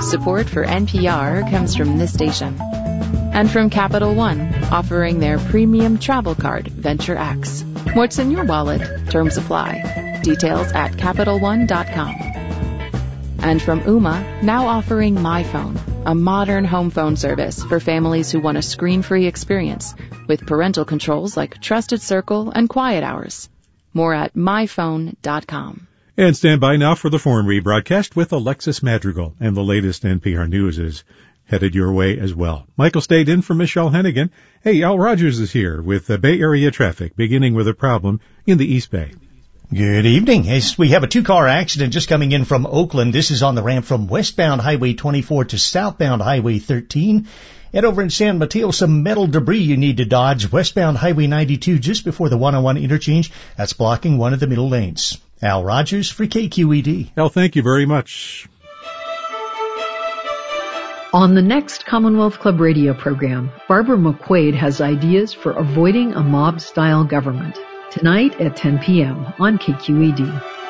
Support for NPR comes from this station. And from Capital One, offering their premium travel card, Venture X. What's in your wallet? Terms apply. Details at CapitalOne.com. And from Ooma, now offering MyPhone, a modern home phone service for families who want a screen-free experience with parental controls like Trusted Circle and Quiet Hours. More at MyPhone.com. And stand by now for the foreign rebroadcast with Alexis Madrigal, and the latest NPR News is headed your way as well. Michael stayed in for Michelle Hennigan. Hey, Al Rogers is here with the Bay Area traffic, beginning with a problem in the East Bay. Good evening. Yes, we have a two-car accident just coming in from Oakland. This is on the ramp from westbound Highway 24 to southbound Highway 13. And over in San Mateo, some metal debris you need to dodge. Westbound Highway 92 just before the 101 interchange. That's blocking one of the middle lanes. Al Rogers for KQED. Al, thank you very much. On the next Commonwealth Club radio program, Barbara McQuaid has ideas for avoiding a mob-style government. Tonight at 10 p.m. on KQED.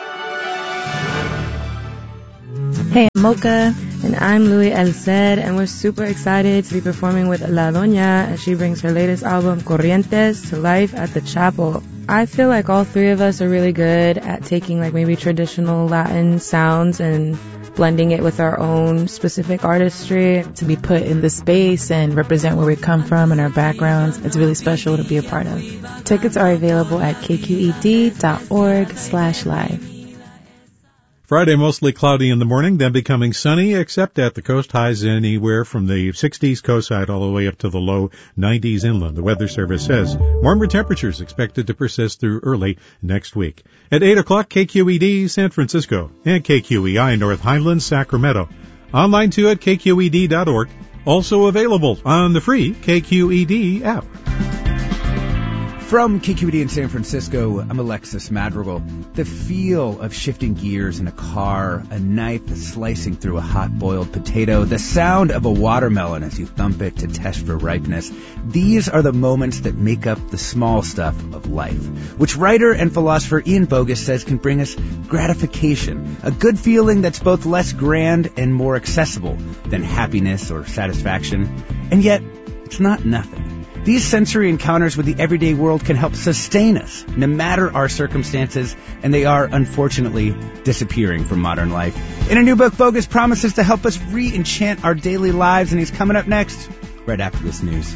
Hey, I'm Mocha, and I'm Louis El-Ced, and we're super excited to be performing with La Doña as she brings her latest album, Corrientes, to life at the Chapel. I feel like all three of us are really good at taking like maybe traditional Latin sounds and blending it with our own specific artistry. To be put in the space and represent where we come from and our backgrounds, it's really special to be a part of. Tickets are available at kqed.org/live. Friday, mostly cloudy in the morning, then becoming sunny, except at the coast. Highs anywhere from the 60s coastside all the way up to the low 90s inland. The Weather Service says warmer temperatures expected to persist through early next week. At 8 o'clock, KQED San Francisco and KQEI North Highlands, Sacramento. Online too at kqed.org. Also available on the free KQED app. From KQED in San Francisco, I'm Alexis Madrigal. The feel of shifting gears in a car, a knife slicing through a hot-boiled potato, the sound of a watermelon as you thump it to test for ripeness. These are the moments that make up the small stuff of life, which writer and philosopher Ian Bogost says can bring us gratification, a good feeling that's both less grand and more accessible than happiness or satisfaction. And yet, it's not nothing. These sensory encounters with the everyday world can help sustain us, no matter our circumstances, and they are, unfortunately, disappearing from modern life. In a new book, Bogost promises to help us re-enchant our daily lives, and he's coming up next, right after this news.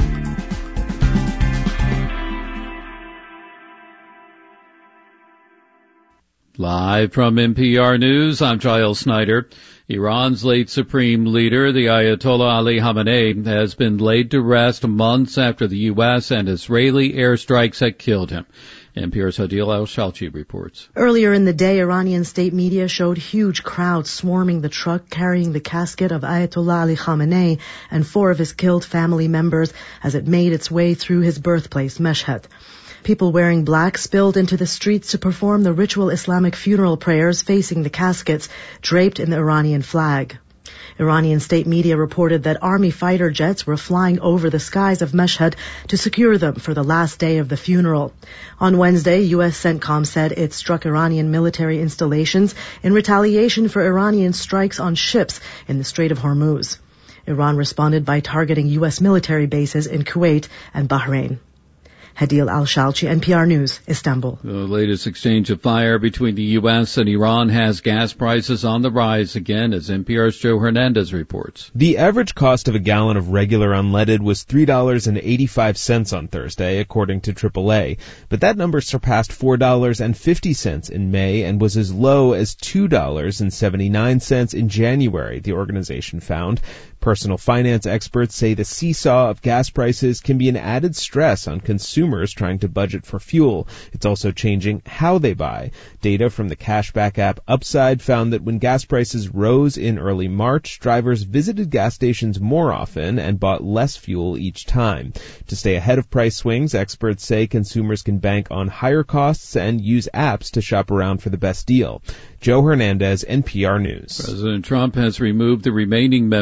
Live from NPR News, I'm Giles Snyder. Iran's late supreme leader, the Ayatollah Ali Khamenei, has been laid to rest months after the U.S. and Israeli airstrikes had killed him. NPR's Hadil Al-Shalchi reports. Earlier in the day, Iranian state media showed huge crowds swarming the truck carrying the casket of Ayatollah Ali Khamenei and 4 of his killed family members as it made its way through his birthplace, Mashhad. People wearing black spilled into the streets to perform the ritual Islamic funeral prayers facing the caskets draped in the Iranian flag. Iranian state media reported that army fighter jets were flying over the skies of Mashhad to secure them for the last day of the funeral. On Wednesday, U.S. CENTCOM said it struck Iranian military installations in retaliation for Iranian strikes on ships in the Strait of Hormuz. Iran responded by targeting U.S. military bases in Kuwait and Bahrain. Hadil Al-Shalchi, NPR News, Istanbul. The latest exchange of fire between the U.S. and Iran has gas prices on the rise again, as NPR's Joe Hernandez reports. The average cost of a gallon of regular unleaded was $3.85 on Thursday, according to AAA. But that number surpassed $4.50 in May and was as low as $2.79 in January, the organization found. Personal finance experts say the seesaw of gas prices can be an added stress on consumers trying to budget for fuel. It's also changing how they buy. Data from the cashback app Upside found that when gas prices rose in early March, drivers visited gas stations more often and bought less fuel each time. To stay ahead of price swings, experts say consumers can bank on higher costs and use apps to shop around for the best deal. Joe Hernandez, NPR News. President Trump has removed the remaining members of the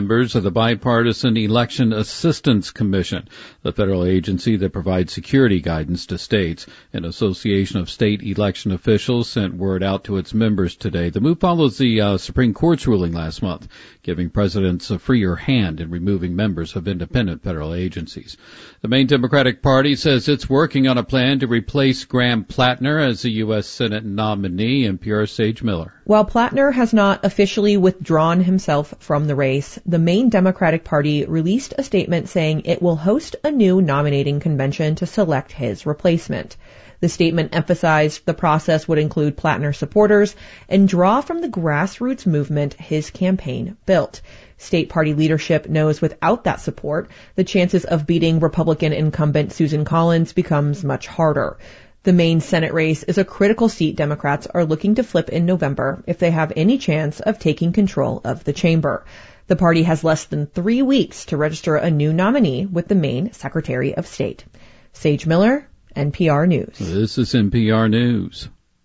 the Bipartisan Election Assistance Commission, the federal agency that provides security guidance to states. An association of state election officials sent word out to its members today. The move follows the Supreme Court's ruling last month, giving presidents a freer hand in removing members of independent federal agencies. The Maine Democratic Party says it's working on a plan to replace Graham Plattner as the U.S. Senate nominee. NPR's Sage Miller. While Plattner has not officially withdrawn himself from the race, the Maine Democratic Party released a statement saying it will host a new nominating convention to select his replacement. The statement emphasized the process would include Plattner supporters and draw from the grassroots movement his campaign built. State party leadership knows without that support, the chances of beating Republican incumbent Susan Collins becomes much harder. The Maine Senate race is a critical seat Democrats are looking to flip in November if they have any chance of taking control of the chamber. The party has less than 3 weeks to register a new nominee with the Maine Secretary of State. Sage Miller, NPR News. This is NPR News.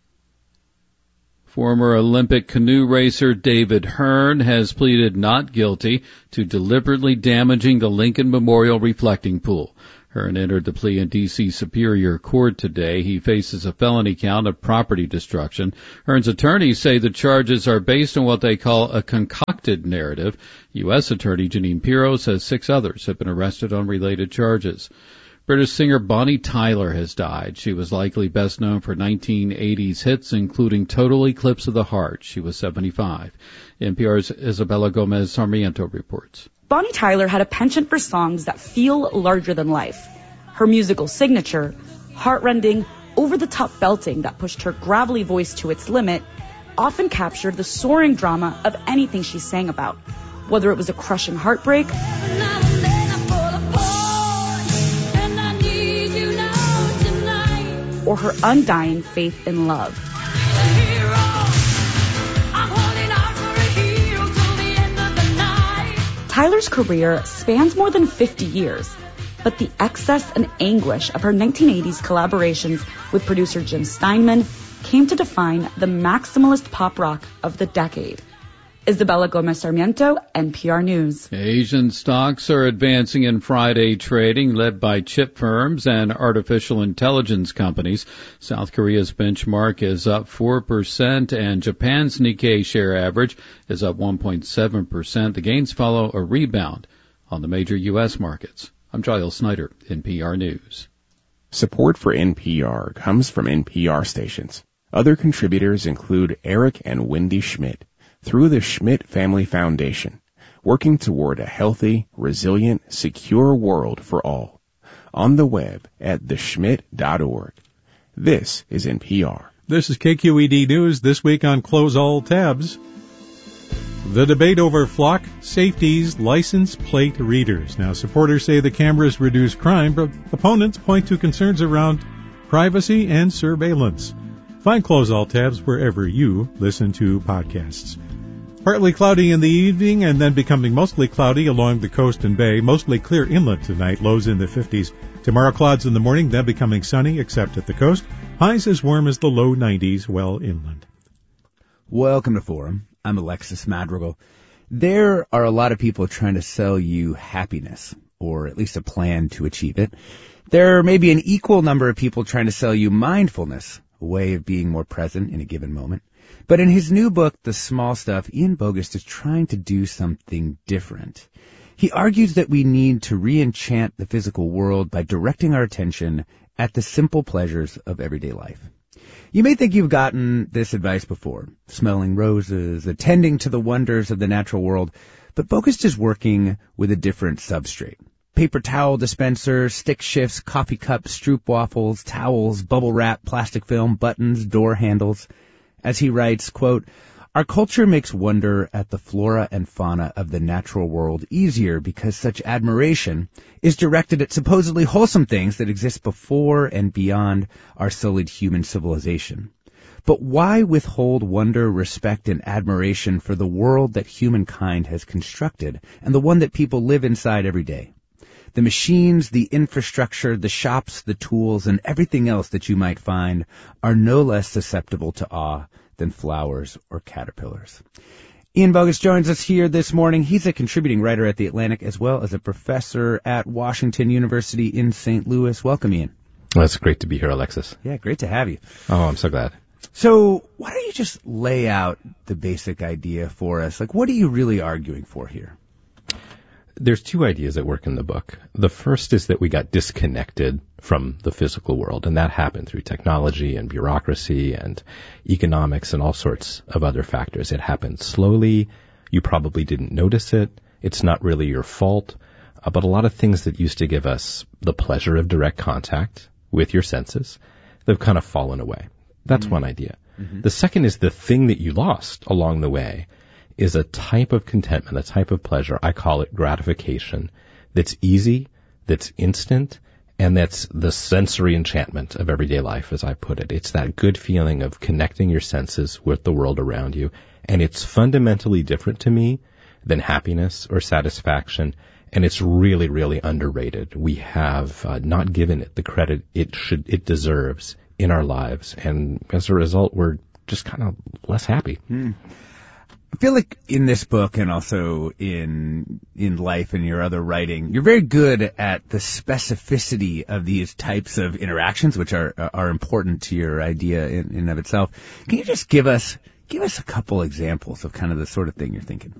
Former Olympic canoe racer David Hearn has pleaded not guilty to deliberately damaging the Lincoln Memorial reflecting pool. Hearn entered the plea in D.C. Superior Court today. He faces a felony count of property destruction. Hearn's attorneys say the charges are based on what they call a concocted narrative. U.S. Attorney Jeanine Pirro says 6 others have been arrested on related charges. British singer Bonnie Tyler has died. She was likely best known for 1980s hits, including Total Eclipse of the Heart. She was 75. NPR's Isabella Gomez Sarmiento reports. Bonnie Tyler had a penchant for songs that feel larger than life. Her musical signature, heartrending, over-the-top belting that pushed her gravelly voice to its limit, often captured the soaring drama of anything she sang about, whether it was a crushing heartbreak or her undying faith in love. Tyler's career spans more than 50 years, but the excess and anguish of her 1980s collaborations with producer Jim Steinman came to define the maximalist pop rock of the decade. Isabella Gomez Sarmiento, NPR News. Asian stocks are advancing in Friday trading, led by chip firms and artificial intelligence companies. South Korea's benchmark is up 4%, and Japan's Nikkei share average is up 1.7%. The gains follow a rebound on the major U.S. markets. I'm Giles Snyder, NPR News. Support for NPR comes from NPR stations. Other contributors include Eric and Wendy Schmidt, through the Schmidt Family Foundation, working toward a healthy, resilient, secure world for all. On the web at theschmidt.org. This is NPR. This is KQED News. This week on Close All Tabs, the debate over flock safety's license plate readers. Now, supporters say the cameras reduce crime, but opponents point to concerns around privacy and surveillance. Find Close All Tabs wherever you listen to podcasts. Partly cloudy in the evening and then becoming mostly cloudy along the coast and bay. Mostly clear inland tonight, lows in the 50s. Tomorrow clouds in the morning, then becoming sunny except at the coast. Highs as warm as the low 90s well inland. Welcome to Forum. I'm Alexis Madrigal. There are a lot of people trying to sell you happiness, or at least a plan to achieve it. There may be an equal number of people trying to sell you mindfulness, a way of being more present in a given moment. But in his new book, The Small Stuff, Ian Bogost is trying to do something different. He argues that we need to re-enchant the physical world by directing our attention at the simple pleasures of everyday life. You may think you've gotten this advice before, smelling roses, attending to the wonders of the natural world, but Bogost is working with a different substrate. Paper towel dispensers, stick shifts, coffee cups, stroop waffles, towels, bubble wrap, plastic film, buttons, door handles. As he writes, quote, "Our culture makes wonder at the flora and fauna of the natural world easier because such admiration is directed at supposedly wholesome things that exist before and beyond our sullied human civilization. But why withhold wonder, respect, and admiration for the world that humankind has constructed and the one that people live inside every day? The machines, the infrastructure, the shops, the tools, and everything else that you might find are no less susceptible to awe than flowers or caterpillars." Ian Bogus joins us here this morning. He's a contributing writer at The Atlantic as well as a professor at Washington University in St. Louis. Welcome, Ian. Well, it's great to be here, Alexis. Yeah, great to have you. Oh, I'm so glad. So why don't you just lay out the basic idea for us? Like, what are you really arguing for here? There's two ideas that work in the book. The first is that we got disconnected from the physical world, and that happened through technology and bureaucracy and economics and all sorts of other factors. It happened slowly. You probably didn't notice it. It's not really your fault. But a lot of things that used to give us the pleasure of direct contact with your senses, they've kind of fallen away. That's one idea. Mm-hmm. The second is the thing that you lost along the way is a type of contentment, a type of pleasure. I call it gratification. That's easy, that's instant, and that's the sensory enchantment of everyday life, as I put it. It's that good feeling of connecting your senses with the world around you. And it's fundamentally different to me than happiness or satisfaction. And it's really, really underrated. We have not given it the credit it deserves in our lives. And as a result, we're just kind of less happy. I feel like in this book and also in life and your other writing, you're very good at the specificity of these types of interactions, which are important to your idea in and of itself. Can you just give us a couple examples of kind of the sort of thing you're thinking?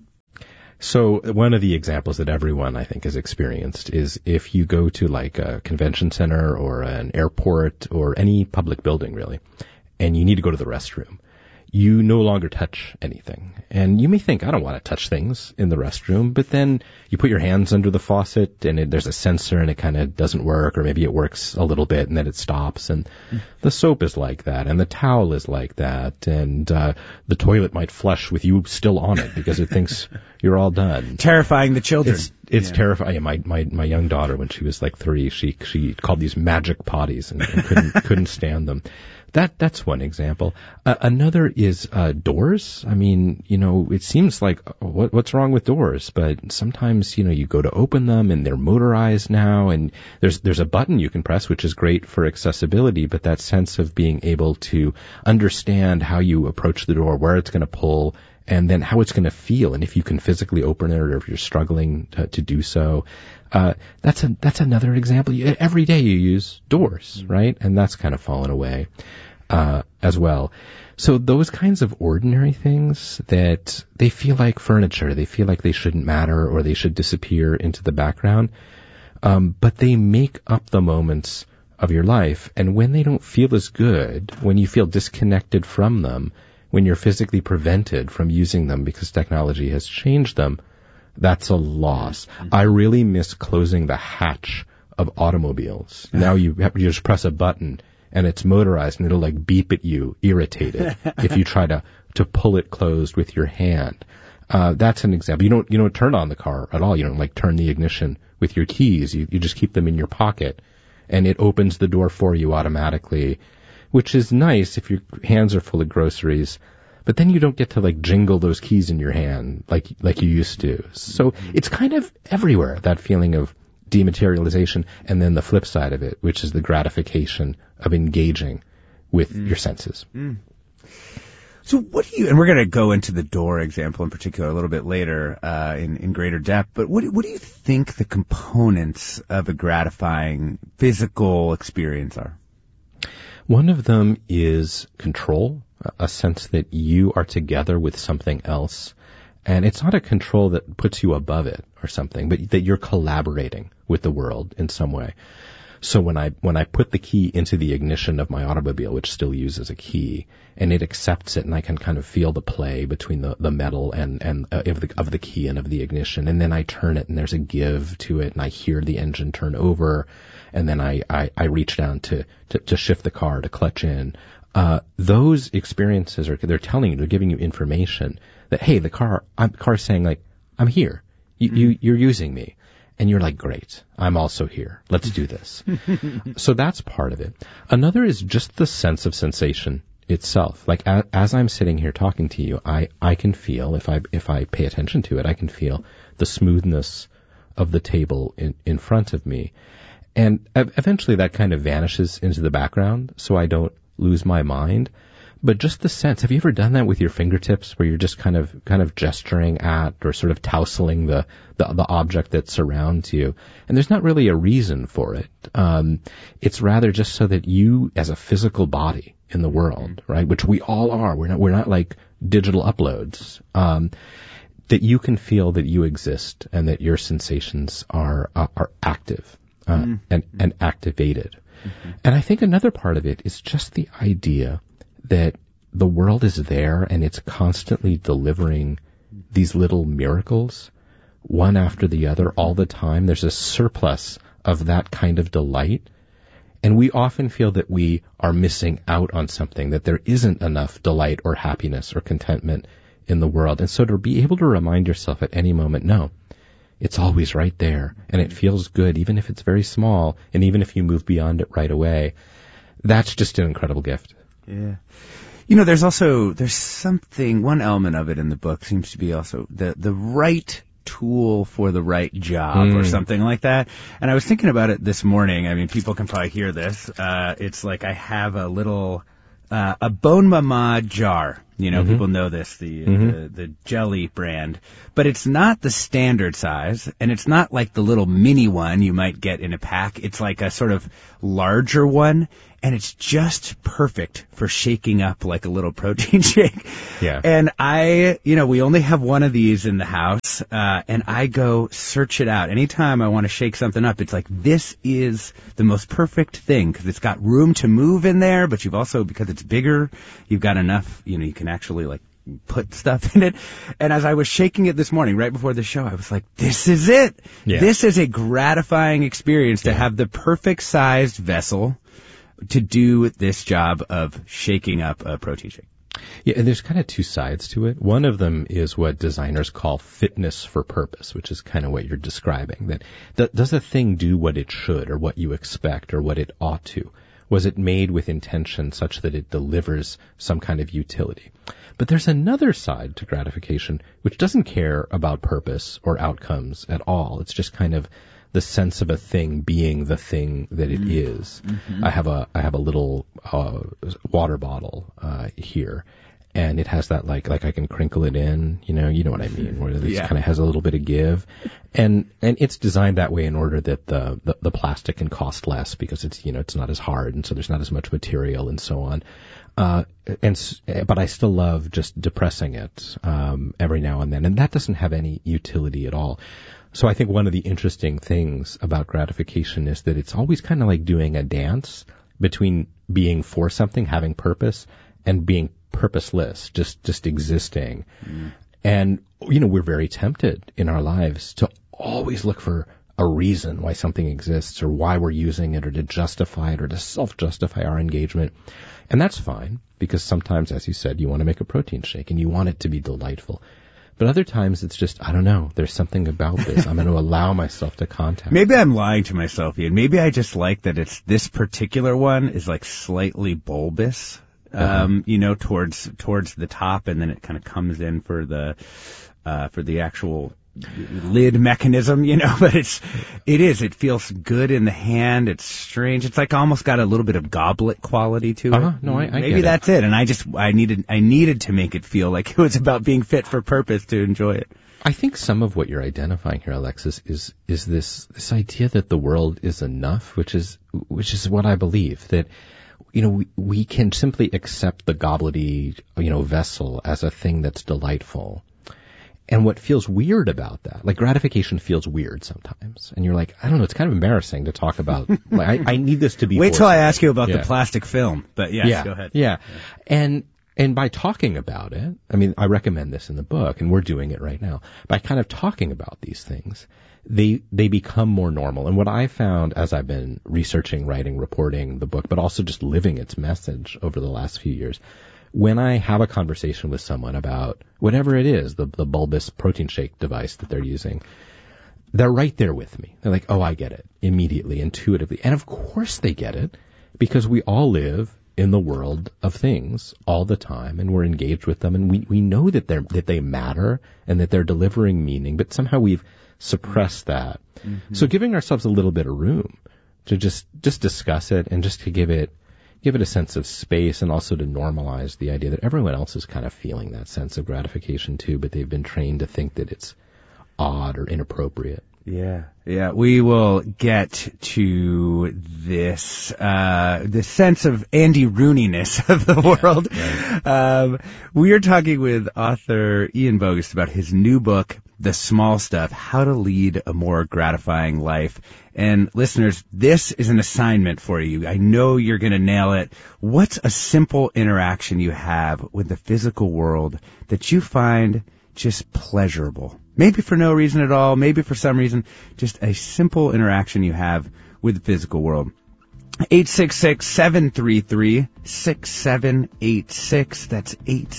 So one of the examples that everyone, I think, has experienced is if you go to like a convention center or an airport or any public building, really, and you need to go to the restroom. You no longer touch anything. And you may think, I don't want to touch things in the restroom, but then you put your hands under the faucet and there's a sensor and it kind of doesn't work, or maybe it works a little bit and then it stops. And the soap is like that, and the towel is like that, and the toilet might flush with you still on it because it thinks you're all done. Terrifying the children. It's terrifying. My young daughter, when she was like 3, she called these magic potties and couldn't stand them. That's one example. Another is doors. I mean, it seems like what's wrong with doors, but sometimes you go to open them and they're motorized now, and there's a button you can press, which is great for accessibility, but that sense of being able to understand how you approach the door, where it's going to pull, and then how it's going to feel, and if you can physically open it or if you're struggling to do so. That's another example. Every day you use doors, right? And that's kind of fallen away as well. So those kinds of ordinary things that they feel like furniture, they feel like they shouldn't matter or they should disappear into the background, but they make up the moments of your life. And when they don't feel as good, when you feel disconnected from them, when you're physically prevented from using them because technology has changed them, that's a loss. I really miss closing the hatch of automobiles. Now you just press a button and it's motorized and it'll like beep at you, irritated, if you try to pull it closed with your hand. That's an example. You don't turn on the car at all. You don't like turn the ignition with your keys. You just keep them in your pocket and it opens the door for you automatically, which is nice if your hands are full of groceries. But then you don't get to like jingle those keys in your hand like you used to. So it's kind of everywhere, that feeling of dematerialization, and then the flip side of it, which is the gratification of engaging with your senses. So what do you, and we're going to go into the door example in particular a little bit later in greater depth, but what do you think the components of a gratifying physical experience are? One of them is control, a sense that you are together with something else. And it's not a control that puts you above it or something, but that you're collaborating with the world in some way. So when I put the key into the ignition of my automobile, which still uses a key, and it accepts it, and I can kind of feel the play between the metal and of the key and of the ignition, and then I turn it and there's a give to it, and I hear the engine turn over, and then I reach down to shift the car, to clutch in. Those experiences they're telling you, they're giving you information that, hey, the car's saying like, I'm here. You're using me. And you're like, great, I'm also here. Let's do this. So that's part of it. Another is just the sense of sensation itself. Like as I'm sitting here talking to you, I can feel, if I pay attention to it, I can feel the smoothness of the table in front of me. And eventually that kind of vanishes into the background, so I don't lose my mind. But just the sense, have you ever done that with your fingertips where you're just kind of gesturing at or sort of tousling the object that surrounds you? And there's not really a reason for it. It's rather just so that you, as a physical body in the world, right, which we all are, we're not like digital uploads, that you can feel that you exist and that your sensations are active, and activated. Mm-hmm. And I think another part of it is just the idea that the world is there and it's constantly delivering these little miracles, one after the other, all the time. There's a surplus of that kind of delight. And we often feel that we are missing out on something, that there isn't enough delight or happiness or contentment in the world. And so to be able to remind yourself at any moment, no, it's always right there, and it feels good, even if it's very small, and even if you move beyond it right away, that's just an incredible gift. Yeah. You know, there's something, one element of it in the book seems to be also the right tool for the right job or something like that. And I was thinking about it this morning. I mean, people can probably hear this. It's like I have a little, a Bon Mama jar. You know, people know this, the jelly brand, but it's not the standard size, and it's not like the little mini one you might get in a pack. It's like a sort of larger one, and it's just perfect for shaking up like a little protein shake. Yeah. And we only have one of these in the house, and I go search it out. Anytime I want to shake something up, it's like, this is the most perfect thing, because it's got room to move in there, but you've also, because it's bigger, you've got enough, you know, you can actually like put stuff in it. And as I was shaking it this morning, right before the show, I was like, this is it. Yeah. This is a gratifying experience to have the perfect sized vessel to do this job of shaking up a protein shake. Yeah, and there's kind of two sides to it. One of them is what designers call fitness for purpose, which is kind of what you're describing. That does a thing do what it should, or what you expect, or what it ought to? Was it made with intention such that it delivers some kind of utility? But there's another side to gratification which doesn't care about purpose or outcomes at all. It's just kind of the sense of a thing being the thing that it is. Mm-hmm. I have a little water bottle here, and it has that like I can crinkle it in, you know what I mean, where it kind of has a little bit of give, and it's designed that way in order that the plastic can cost less, because it's not as hard, and so there's not as much material and so on. But I still love just depressing it every now and then, and that doesn't have any utility at all. So I think one of the interesting things about gratification is that it's always kind of like doing a dance between being for something, having purpose, and being purposeless, just existing. And, we're very tempted in our lives to always look for a reason why something exists, or why we're using it, or to justify it, or to self-justify our engagement. And that's fine, because sometimes, as you said, you want to make a protein shake and you want it to be delightful. But other times it's just, I don't know, there's something about this. I'm going to allow myself to contact. Maybe I'm lying to myself, Ian. Maybe I just like that it's this particular one is like slightly bulbous, towards the top, and then it kind of comes in for the actual lid mechanism, but it feels good in the hand. It's strange. It's like almost got a little bit of goblet quality to it. No, I maybe that's it. And I needed to make it feel like it was about being fit for purpose to enjoy it. I think some of what you're identifying here, Alexis, is this idea that the world is enough, which is what I believe, that we can simply accept the gobblety vessel as a thing that's delightful. And what feels weird about that, like gratification feels weird sometimes. And you're like, I don't know, it's kind of embarrassing to talk about. Like, I need this to be. Wait till I ask you about the plastic film. But yes, go ahead. Yeah. And by talking about it, I mean, I recommend this in the book, and we're doing it right now. By kind of talking about these things, they become more normal. And what I found as I've been researching, writing, reporting the book, but also just living its message over the last few years, when I have a conversation with someone about whatever it is, the bulbous protein shake device that they're using, they're right there with me. They're like, oh, I get it, immediately, intuitively. And of course they get it, because we all live in the world of things all the time, and we're engaged with them, and we know that they matter and that they're delivering meaning, but somehow we've suppressed that. Mm-hmm. So giving ourselves a little bit of room to just discuss it, and just to give it give it a sense of space and also to normalize the idea that everyone else is kind of feeling that sense of gratification too, but they've been trained to think that it's odd or inappropriate. Yeah. We will get to this sense of Andy Rooney-ness of the world. Right. We are talking with author Ian Bogost about his new book, The Small Stuff, How to Lead a More Gratifying Life. And listeners, this is an assignment for you. I know you're going to nail it. What's a simple interaction you have with the physical world that you find just pleasurable? Maybe for no reason at all, maybe for some reason, just a simple interaction you have with the physical world. 866-733-6786. That's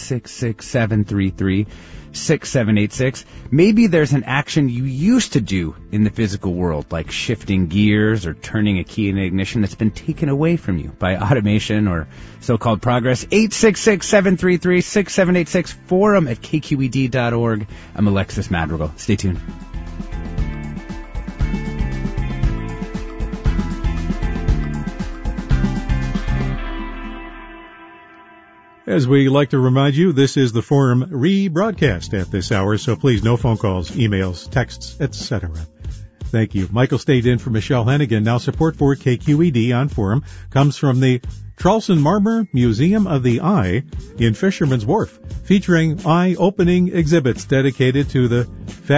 866-733-6786. Maybe there's an action you used to do in the physical world, like shifting gears or turning a key in the ignition that's been taken away from you by automation or so-called progress. 866-733-6786. Forum at kqed.org. I'm Alexis Madrigal. Stay tuned. As we like to remind you, this is the Forum rebroadcast at this hour, so please no phone calls, emails, texts, etc. Thank you. Michael stayed in for Michelle Hennigan. Now support for KQED on Forum comes from the Charleston Marmor Museum of the Eye in Fisherman's Wharf, featuring eye-opening exhibits dedicated to the